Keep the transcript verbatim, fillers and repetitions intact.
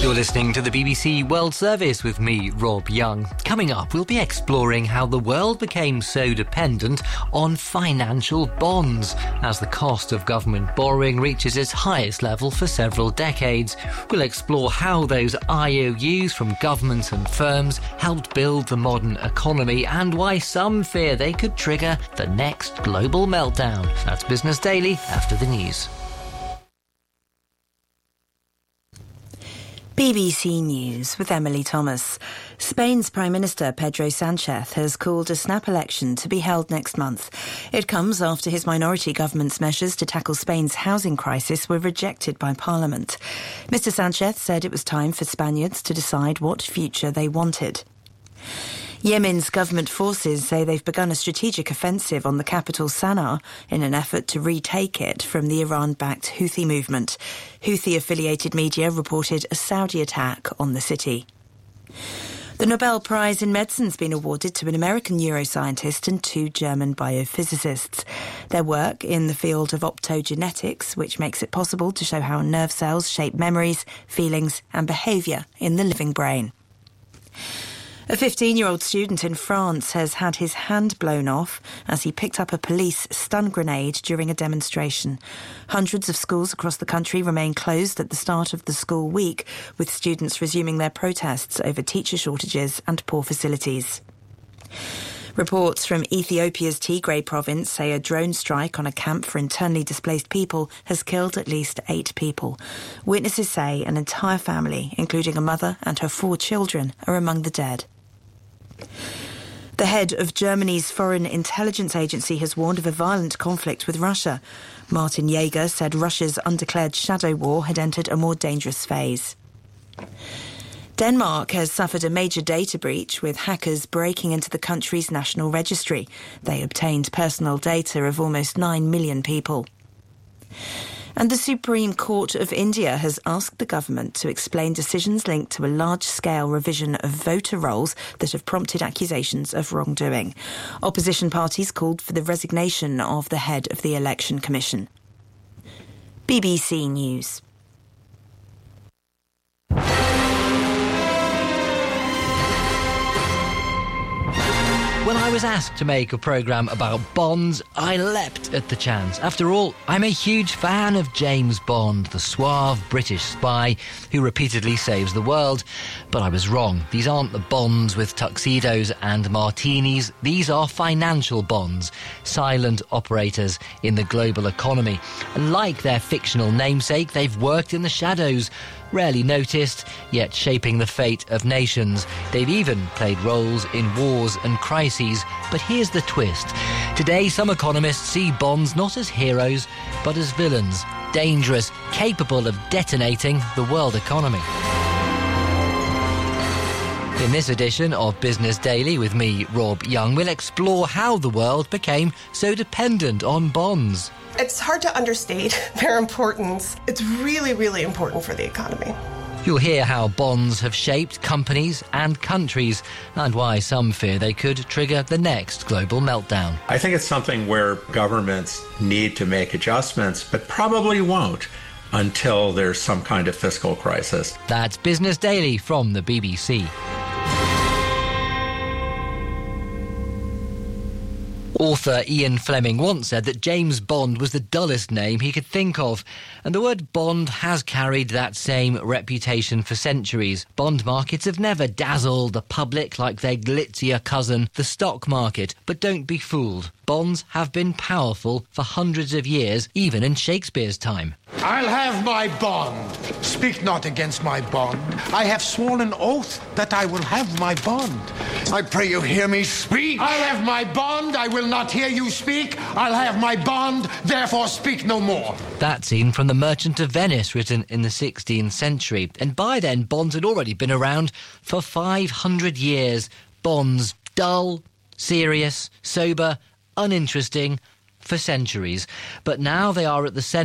You're listening to the B B C World Service with me, Rob Young. Coming up, we'll be exploring how the world became so dependent on financial bonds as the cost of government borrowing reaches its highest level for several decades. We'll explore how those I O Us from governments and firms helped build the modern economy and why some fear they could trigger the next global meltdown. That's Business Daily after the news. B B C News with Emily Thomas. Spain's Prime Minister Pedro Sánchez has called a snap election to be held next month. It comes after his minority government's measures to tackle Spain's housing crisis were rejected by Parliament. Mister Sánchez said it was time for Spaniards to decide what future they wanted. Yemen's government forces say they've begun a strategic offensive on the capital Sana'a in an effort to retake it from the Iran-backed Houthi movement. Houthi-affiliated media reported a Saudi attack on the city. The Nobel Prize in Medicine's been awarded to an American neuroscientist and two German biophysicists. Their work in the field of optogenetics, which makes it possible to show how nerve cells shape memories, feelings and behaviour in the living brain. A fifteen-year-old student in France has had his hand blown off as he picked up a police stun grenade during a demonstration. Hundreds of schools across the country remain closed at the start of the school week, with students resuming their protests over teacher shortages and poor facilities. Reports from Ethiopia's Tigray province say a drone strike on a camp for internally displaced people has killed at least eight people. Witnesses say an entire family, including a mother and her four children, are among the dead. The head of Germany's Foreign Intelligence Agency has warned of a violent conflict with Russia. Martin Jaeger said Russia's undeclared shadow war had entered a more dangerous phase. Denmark has suffered a major data breach with hackers breaking into the country's national registry. They obtained personal data of almost nine million people. And the Supreme Court of India has asked the government to explain decisions linked to a large-scale revision of voter rolls that have prompted accusations of wrongdoing. Opposition parties called for the resignation of the head of the Election Commission. B B C News. When I was asked to make a programme about Bonds, I leapt at the chance. After all, I'm a huge fan of James Bond, the suave British spy who repeatedly saves the world. But I was wrong. These aren't the Bonds with tuxedos and martinis. These are financial bonds, silent operators in the global economy. And like their fictional namesake, they've worked in the shadows, rarely noticed, yet shaping the fate of nations. They've even played roles in wars and crises. But here's the twist. Today, some economists see bonds not as heroes, but as villains, dangerous, capable of detonating the world economy. In this edition of Business Daily with me, Rob Young, we'll explore how the world became so dependent on bonds. It's hard to understate their importance. It's really, really important for the economy. You'll hear how bonds have shaped companies and countries and why some fear they could trigger the next global meltdown. I think it's something where governments need to make adjustments, but probably won't until there's some kind of fiscal crisis. That's Business Daily from the B B C. Author Ian Fleming once said that James Bond was the dullest name he could think of, and the word Bond has carried that same reputation for centuries. Bond markets have never dazzled the public like their glitzier cousin, the stock market, but don't be fooled. Bonds have been powerful for hundreds of years, even in Shakespeare's time. I'll have my bond. Speak not against my bond. I have sworn an oath that I will have my bond. I pray you hear me speak. I'll have my bond. I will not hear you speak. I'll have my bond. Therefore speak no more. That scene from The Merchant of Venice, written in the sixteenth century. And by then, bonds had already been around for five hundred years. Bonds, dull, serious, sober, uninteresting, for centuries. But now they are at the centre